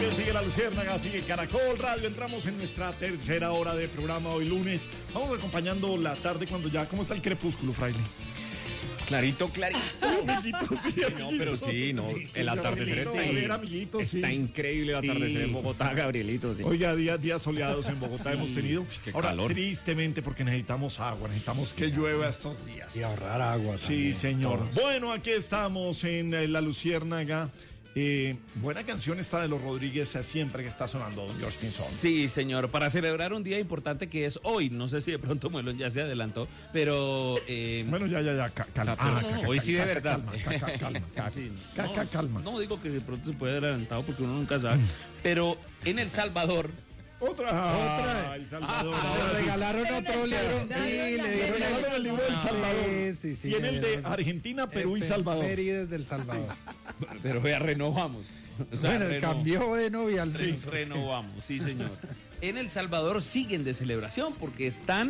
sigue La Luciérnaga, sigue Caracol Radio. Entramos en nuestra tercera hora de programa hoy lunes. Vamos acompañando la tarde cuando ya... ¿Cómo está el crepúsculo, fraile? Clarito, clarito. Amiguito, sí, No, pero sí, no. El atardecer está increíble. El atardecer en Bogotá, Gabrielito. Sí. Oiga, días soleados en Bogotá hemos tenido. Ahora, calor. Tristemente, porque necesitamos agua, necesitamos que llueva estos días. Y ahorrar agua. Sí, también, señor. todos. Bueno, aquí estamos en La Luciérnaga. Buena canción esta de los Rodríguez, siempre que está sonando, don George Pinzón. Sí, señor. Para celebrar un día importante que es hoy. No sé si de pronto Muelón ya se adelantó, pero... Bueno, ya, calma. Hoy sí de verdad. Calma. No digo que de pronto se puede haber adelantado porque uno nunca sabe. Pero en El Salvador... Otra. El Salvador. Le regalaron otro libro. Sí, le dieron el libro del Salvador. Sí. Tiene el de Argentina, Perú y Salvador. Efemérides del Salvador. Pero ya renovamos. O sea, Bueno, cambió de novia al Sí, menos. renovamos, sí, señor. En El Salvador siguen de celebración porque están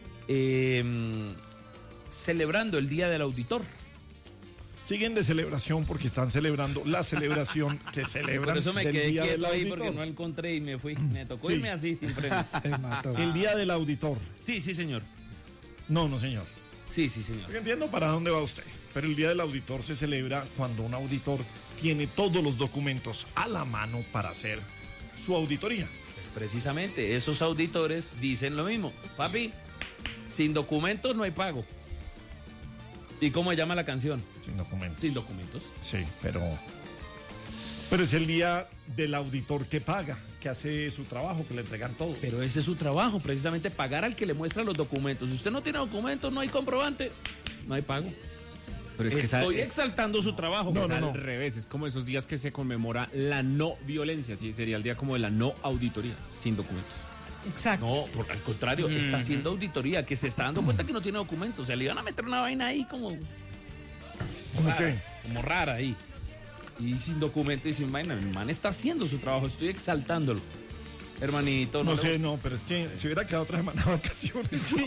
celebrando el Día del Auditor. Siguen de celebración porque están celebrando la celebración que celebran. Por eso me del quedé Día del quieto ahí Auditor. porque no encontré y me fui. Me tocó Sí. irme así sin frenos. Se mató. El Día del Auditor. Sí, señor. No, señor. Sí, señor. Porque entiendo para dónde va usted. Pero el Día del Auditor se celebra cuando un auditor tiene todos los documentos a la mano para hacer su auditoría. Pues precisamente, esos auditores dicen lo mismo. Papi, sin documentos no hay pago. ¿Y cómo se llama la canción? Sin documentos. Sin documentos. Sí, pero es el día del auditor que paga, que hace su trabajo, que le entregan todo. Pero ese es su trabajo, precisamente pagar al que le muestra los documentos. Si usted no tiene documentos, no hay comprobante, no hay pago. Pero es que Estoy exaltando su trabajo. No, es no, al no. revés, es como esos días que se conmemora la no violencia, sí, sería el día como de la no auditoría, sin documentos. Exacto. No, al contrario, está haciendo auditoría, que se está dando cuenta que no tiene documentos. O sea, le iban a meter una vaina ahí como ¿Cómo qué? como rara ahí. Y sin documento y sin vaina. El man está haciendo su trabajo, estoy exaltándolo. Hermanito, No le sé, gusta. no, pero es que si hubiera quedado otra semana de vacaciones. Sí.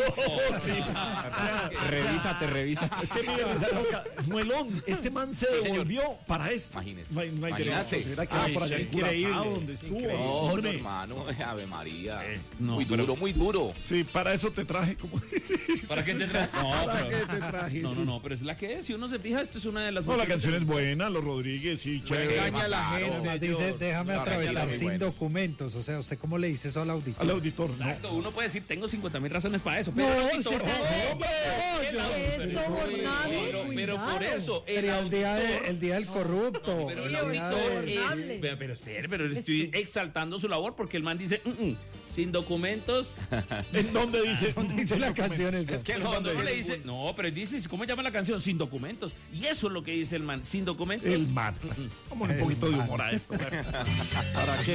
Revísate. Es que mire, Muelón, este man se devolvió para esto. Imagínese. No hay Imagínate. derecho, se hubiera quedado por allá en Curazao, donde estuvo. No, hombre. hermano, Ave María. Sí. No, muy pero- duro, muy duro. Sí, para eso te traje como... ¿Para qué te traje? No, ¿Para pero, qué te traje? no, Sí. no, no, pero es la que es. Si uno se fija, esta es una de las... No, la funciones canción es buena, los Rodríguez, sí, chévere. Regaña a la gente. Además dice, déjame No, atravesar tranquila, sin muy buenos. documentos. O sea, ¿usted cómo le dice eso al auditor? Al auditor, no. Exacto, uno puede decir, tengo 50.000 razones para eso, pero el auditor usted no. es sobornable, Pero por cuidado. eso, el Pero auditor... el día del corrupto. Pero el Sí, auditor sobornable. es... Pero espere, pero estoy exaltando su labor porque el man dice, sin documentos... ¿En dónde dice? ¿Dónde dice la canción eso? Es que Cuando no, uno le dice, no, pero dice, ¿cómo llama la canción? Sin documentos. Y eso es lo que dice el man, sin documentos. El man. Vamos un poquito de humor a esto. ¿Para qué?